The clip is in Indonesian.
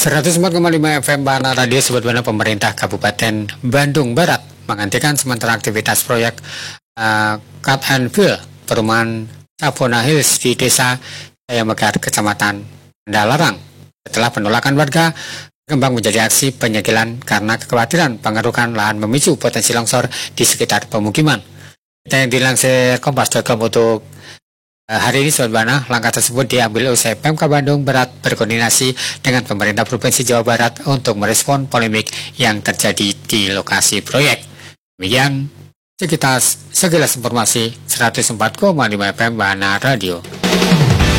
104,5 FM Bana Radio Sobat Bana. Pemerintah Kabupaten Bandung Barat menghentikan sementara aktivitas proyek Cut and Fill perumahan Sapona Hills di Desa Jaya Megar, Kecamatan Dalarang. Setelah penolakan warga, berkembang menjadi aksi penyegelan karena kekhawatiran pengerukan lahan memicu potensi longsor di sekitar pemukiman. Yang dilansir Kompas.com untuk hari ini Sobat Bana, langkah tersebut diambil usai Pemkab Bandung Barat berkoordinasi dengan pemerintah Provinsi Jawa Barat untuk merespon polemik yang terjadi di lokasi proyek. Demikian sekilas informasi 104,5 FM Bana Radio.